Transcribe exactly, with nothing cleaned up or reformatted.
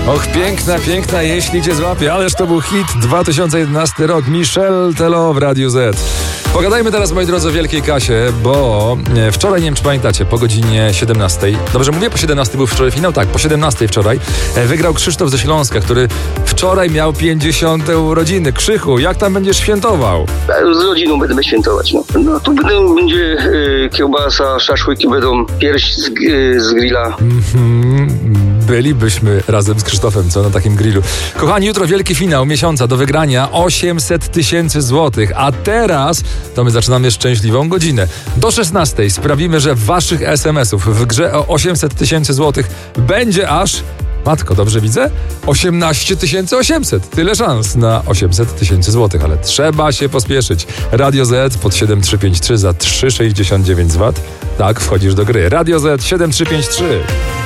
Och, piękna, piękna, jeśli cię złapie. Ależ to był hit, dwa tysiące jedenasty rok, Michel Tello w Radiu Z. Pogadajmy teraz, moi drodzy, o Wielkiej Kasie, bo wczoraj, nie wiem czy pamiętacie, po godzinie siedemnastej, dobrze mówię, po siedemnastej był wczoraj finał? Tak, po siedemnastej wczoraj wygrał Krzysztof ze Śląska, który wczoraj miał pięćdziesiąte urodziny. Krzychu, jak tam będziesz świętował? Z rodziną będziemy świętować, no. No tu będą, będzie y, kiełbasa, szaszłyki, będą pierś z, y, z grilla. Mm-hmm. Bylibyśmy razem z Krzysztofem, co, na takim grillu. Kochani, jutro wielki finał miesiąca do wygrania osiemset tysięcy złotych, a teraz to my zaczynamy szczęśliwą godzinę. Do szesnastej sprawimy, że waszych es em esów w grze o osiemset tysięcy złotych będzie aż, matko, dobrze widzę? osiemnaście tysięcy osiemset. Tyle szans na osiemset tysięcy złotych, ale trzeba się pospieszyć. Radio Z pod siedem trzy pięć trzy za trzy sześćdziesiąt dziewięć złotych. Tak, wchodzisz do gry. Radio Z siedem trzy pięć trzy.